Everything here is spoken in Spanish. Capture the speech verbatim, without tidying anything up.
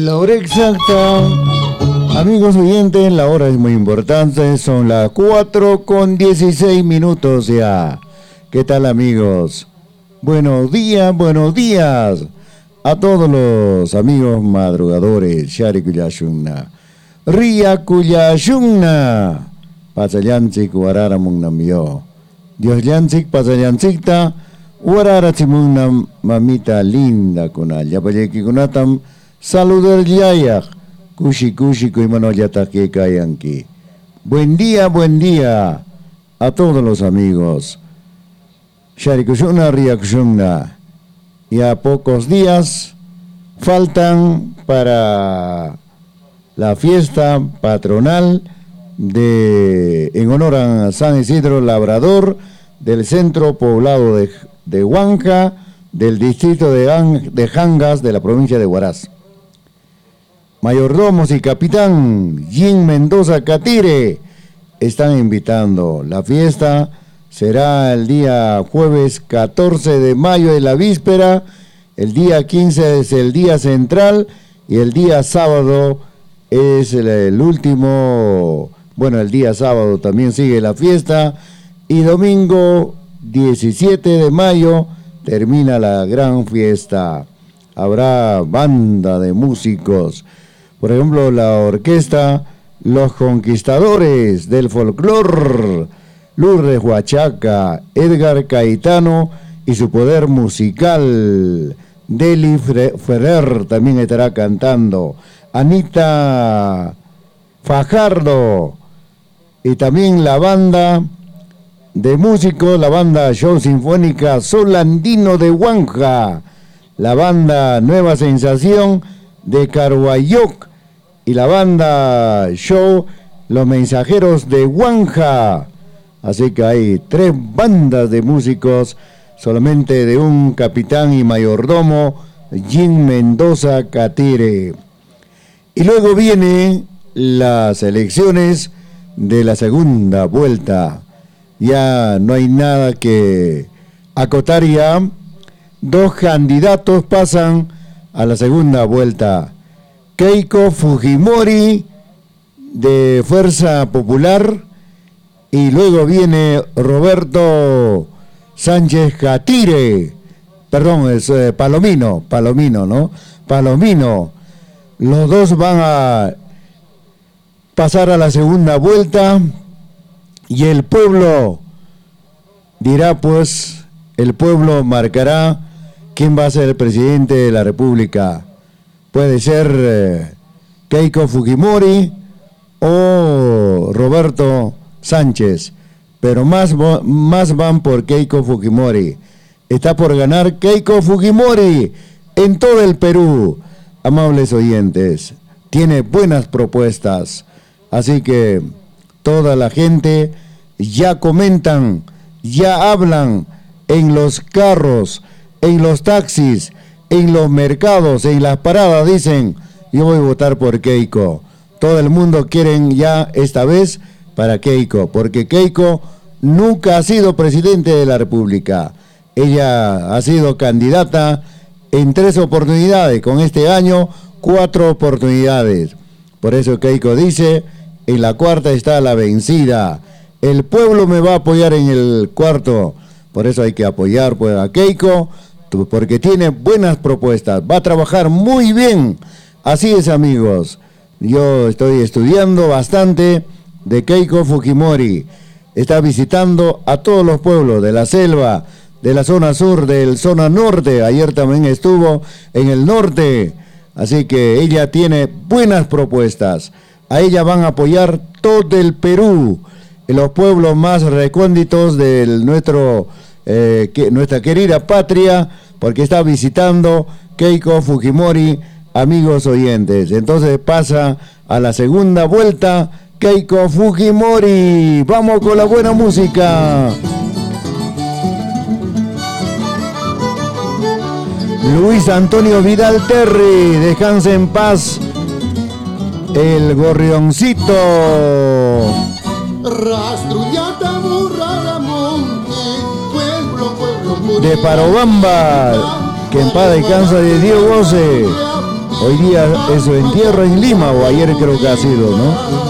La hora exacta, amigos oyentes, la hora es muy importante, son las cuatro con dieciséis minutos ya. ¿Qué tal, amigos? Buenos días, buenos días a todos los amigos madrugadores. Shari Kuyashunna, Ria Kuyashunna, Pasayanchik Warara Mungnamyo, Dios Yanchik Pasayanchikta, Warara Chimuna mamita linda kunal, Yapayeki Kunatam. Saludar yayak, kushi kushi kuimano yatake kayanki. Buen día, buen día a todos los amigos. Sharikushuna riakushuna. Y a pocos días faltan para la fiesta patronal de en honor a San Isidro Labrador del centro poblado de, de Huanca, del distrito de, de Jangas de la provincia de Huaraz. Mayordomos y capitán Jim Mendoza Catire están invitando. La fiesta será el día jueves catorce de mayo de la víspera, el día quince es el día central y el día sábado es el, el último, bueno, el día sábado también sigue la fiesta y domingo diecisiete de mayo termina la gran fiesta. Habrá banda de músicos. Por ejemplo, la orquesta Los Conquistadores del Folclor, Lourdes Huachaca, Edgar Caetano y su poder musical. Deli Ferrer también estará cantando. Anita Fajardo y también la banda de músicos, la banda Show Sinfónica Solandino de Huanja, la banda Nueva Sensación de Carhuayoc y la banda Show Los Mensajeros de Huanja. Así que hay tres bandas de músicos solamente de un capitán y mayordomo, Jim Mendoza Catire. Y luego vienen las elecciones de la segunda vuelta. Ya no hay nada que acotar ya. Dos candidatos pasan a la segunda vuelta. Keiko Fujimori de Fuerza Popular y luego viene Roberto Sánchez Catire, perdón, es eh, Palomino, Palomino, ¿no? Palomino. Los dos van a pasar a la segunda vuelta y el pueblo dirá, pues, el pueblo marcará quién va a ser el presidente de la República. Puede ser eh, Keiko Fujimori o Roberto Sánchez, pero más, más van por Keiko Fujimori. Está por ganar Keiko Fujimori en todo el Perú, amables oyentes. Tiene buenas propuestas, así que toda la gente ya comentan, ya hablan en los carros, en los taxis, en los mercados, en las paradas, dicen, yo voy a votar por Keiko. Todo el mundo quiere ya esta vez para Keiko, porque Keiko nunca ha sido presidente de la República. Ella ha sido candidata en tres oportunidades, con este año cuatro oportunidades. Por eso Keiko dice, en la cuarta está la vencida. El pueblo me va a apoyar en el cuarto. Por eso hay que apoyar pues, a Keiko, porque tiene buenas propuestas, va a trabajar muy bien. Así es, amigos. Yo estoy estudiando bastante de Keiko Fujimori. Está visitando a todos los pueblos de la selva, de la zona sur, de la zona norte. Ayer también estuvo en el norte. Así que ella tiene buenas propuestas. A ella van a apoyar todo el Perú, en los pueblos más recónditos de nuestro, eh, que, nuestra querida patria, porque está visitando Keiko Fujimori, amigos oyentes. Entonces pasa a la segunda vuelta Keiko Fujimori. Vamos con la buena música. Luis Antonio Vidal Terry, descanse en paz. El gorrioncito. Rastro de Ataburra, monte, pueblo, pueblo, de Parobamba, que en paz descansa de Dios goce. Hoy día es su entierro en Lima, o ayer creo que ha sido, ¿no?